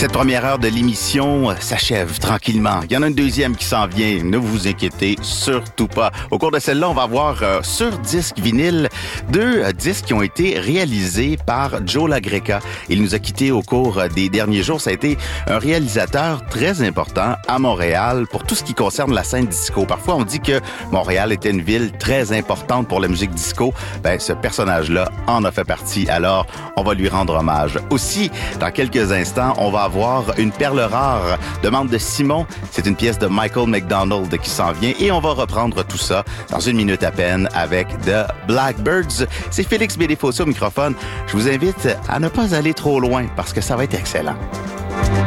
Cette première heure de l'émission s'achève tranquillement. Il y en a une deuxième qui s'en vient. Ne vous inquiétez surtout pas. Au cours de celle-là, on va voir sur disque vinyle deux disques qui ont été réalisés par Joe LaGreca. Il nous a quittés au cours des derniers jours. Ça a été un réalisateur très important à Montréal pour tout ce qui concerne la scène disco. Parfois, on dit que Montréal était une ville très importante pour la musique disco. Ce personnage-là en a fait partie. Alors, on va lui rendre hommage. Aussi, dans quelques instants, on va avoir une perle rare, demande de Simon. C'est une pièce de Michael McDonald qui s'en vient et on va reprendre tout ça dans une minute à peine avec The Blackbirds. C'est Félix Bédéfossé au microphone. Je vous invite à ne pas aller trop loin parce que ça va être excellent.